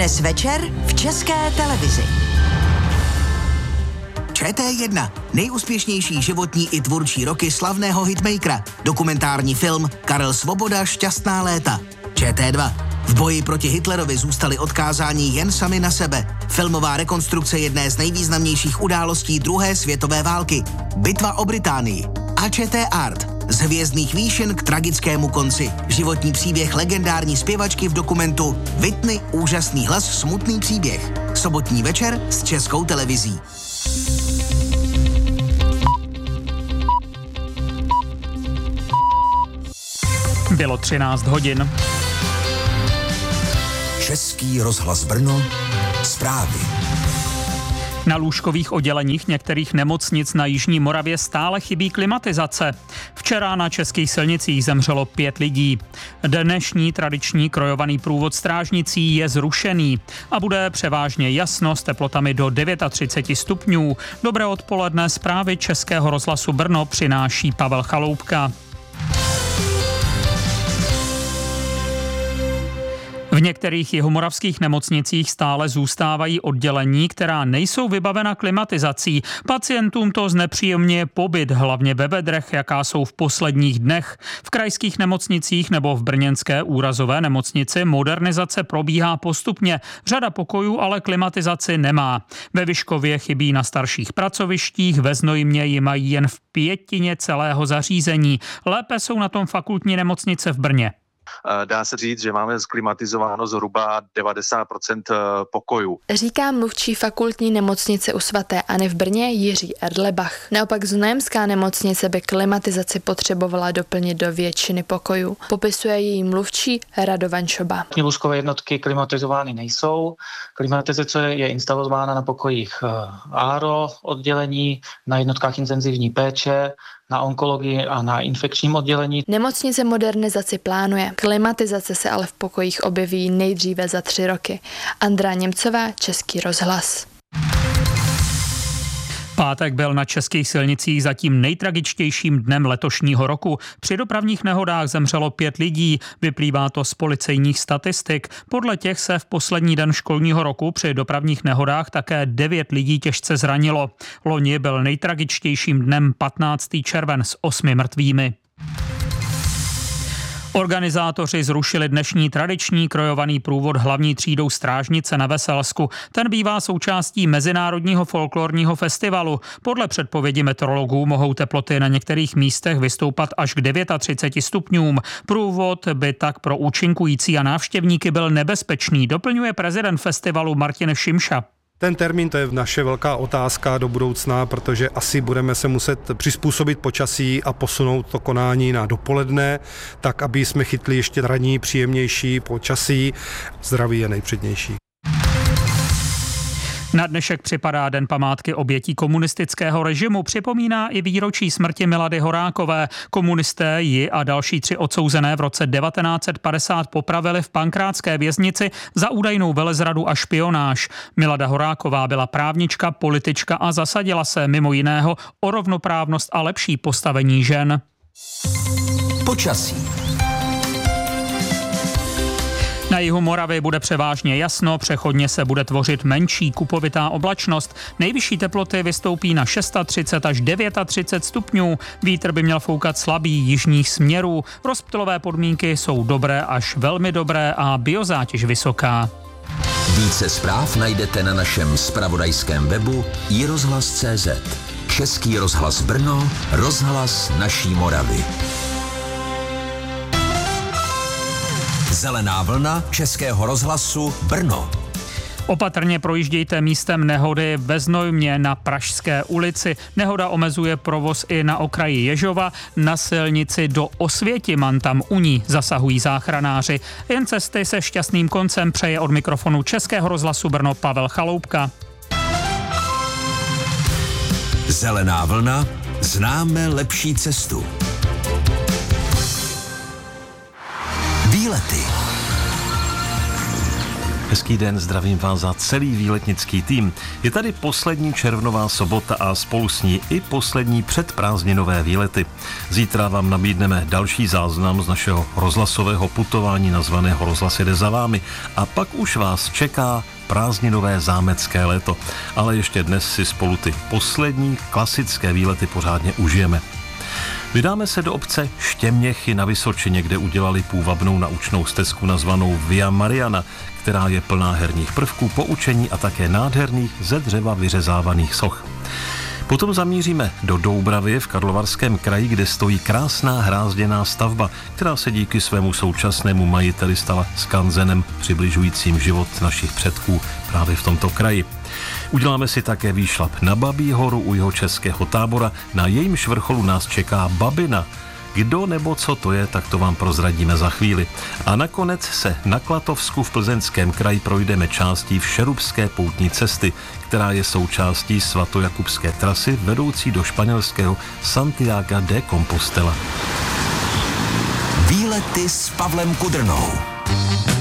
Dnes večer v České televizi. ČT1. Nejúspěšnější životní i tvůrčí roky slavného hitmakera. Dokumentární film Karel Svoboda Šťastná léta. ČT2. V boji proti Hitlerovi zůstali odkázáni jen sami na sebe. Filmová rekonstrukce jedné z nejvýznamnějších událostí druhé světové války. Bitva o Británii. A ČT Art. Z hvězdných výšin k tragickému konci. Životní příběh legendární zpěvačky v dokumentu Whitney, úžasný hlas, smutný příběh. Sobotní večer s Českou televizí. Bylo 13 hodin. Český rozhlas Brno, zprávy. Na lůžkových odděleních některých nemocnic na jižní Moravě stále chybí klimatizace. Včera na českých silnicích zemřelo 5 lidí. Dnešní tradiční krojovaný průvod strážnicí je zrušený a bude převážně jasno s teplotami do 39 stupňů. Dobré odpoledne, zprávy Českého rozhlasu Brno přináší Pavel Chaloupka. V některých jihomoravských nemocnicích stále zůstávají oddělení, která nejsou vybavena klimatizací. Pacientům to znepříjemňuje pobyt, hlavně ve vedrech, jaká jsou v posledních dnech. V krajských nemocnicích nebo v brněnské úrazové nemocnici modernizace probíhá postupně. Řada pokojů ale klimatizaci nemá. Ve Vyškově chybí na starších pracovištích, ve Znojmě ji mají jen v pětině celého zařízení. Lépe jsou na tom fakultní nemocnice v Brně. Dá se říct, že máme sklimatizováno zhruba 90% pokojů. Říká mluvčí fakultní nemocnice u svaté Anny v Brně Jiří Erdlebach. Naopak Znojemská nemocnice by klimatizaci potřebovala doplnit do většiny pokojů. Popisuje její mluvčí Radovan Čoba. Lůžkové jednotky klimatizovány nejsou. Klimatizace je instalována na pokojích ARO oddělení, na jednotkách intenzivní péče, na onkologii a na infekčním oddělení. Nemocnice modernizaci plánuje. Klimatizace se ale v pokojích objeví nejdříve za 3 roky. Andrá Němcová, Český rozhlas. Pátek byl na českých silnicích zatím nejtragičtějším dnem letošního roku. Při dopravních nehodách zemřelo 5 lidí, vyplývá to z policejních statistik. Podle těch se v poslední den školního roku při dopravních nehodách také 9 lidí těžce zranilo. Loni byl nejtragičtějším dnem 15. červen s 8 mrtvými. Organizátoři zrušili dnešní tradiční krojovaný průvod hlavní třídou Strážnice na Veselsku. Ten bývá součástí Mezinárodního folklorního festivalu. Podle předpovědi meteorologů mohou teploty na některých místech vystoupat až k 39 stupňům. Průvod by tak pro účinkující a návštěvníky byl nebezpečný, doplňuje prezident festivalu Martin Šimša. Ten termín, to je naše velká otázka do budoucna, protože asi budeme se muset přizpůsobit počasí a posunout to konání na dopoledne, tak aby jsme chytli ještě ranní, příjemnější počasí. Zdraví je nejpřednější. Na dnešek připadá Den památky obětí komunistického režimu. Připomíná i výročí smrti Milady Horákové. Komunisté ji a další 3 odsouzené v roce 1950 popravili v Pankrátské věznici za údajnou velezradu a špionáž. Milada Horáková byla právnička, politička a zasadila se mimo jiného o rovnoprávnost a lepší postavení žen. Počasí. Na jihu Moravy bude převážně jasno, přechodně se bude tvořit menší kupovitá oblačnost. Nejvyšší teploty vystoupí na 630 až 39 stupňů. Vítr by měl foukat slabý jižních směrů. Rozptylové podmínky jsou dobré až velmi dobré a biozátěž vysoká. Více zpráv najdete na našem zpravodajském webu iRozhlas.cz. Český rozhlas Brno, rozhlas naší Moravy. Zelená vlna Českého rozhlasu Brno. Opatrně projíždějte místem nehody ve Znojmě na Pražské ulici. Nehoda omezuje provoz i na okraji Ježova, na silnici do Osvětiman, tam u ní zasahují záchranáři. Jen cesty se šťastným koncem přeje od mikrofonu Českého rozhlasu Brno Pavel Chaloupka. Zelená vlna, známe lepší cestu. Výlety. Hezký den, zdravím vás za celý výletnický tým. Je tady poslední červnová sobota a spolu s ní i poslední předprázdninové výlety. Zítra vám nabídneme další záznam z našeho rozhlasového putování nazvaného Rozhlas jede za vámi a pak už vás čeká prázdninové zámecké léto. Ale ještě dnes si spolu ty poslední klasické výlety pořádně užijeme. Vydáme se do obce Štěměchy na Vysočině, kde udělali půvabnou naučnou stezku nazvanou Via Mariana, která je plná herních prvků, poučení a také nádherných ze dřeva vyřezávaných soch. Potom zamíříme do Doubravy v Karlovarském kraji, kde stojí krásná hrázděná stavba, která se díky svému současnému majiteli stala skanzenem přibližujícím život našich předků právě v tomto kraji. Uděláme si také výšlap na Babí horu u Jihočeského Tábora, na jejímž vrcholu nás čeká Babina. Kdo nebo co to je, tak to vám prozradíme za chvíli. A nakonec se na Klatovsku v Plzeňském kraji projdeme částí Všerubské poutní cesty, která je součástí svatojakubské trasy vedoucí do španělského Santiago de Compostela. Výlety s Pavlem Kudrnou.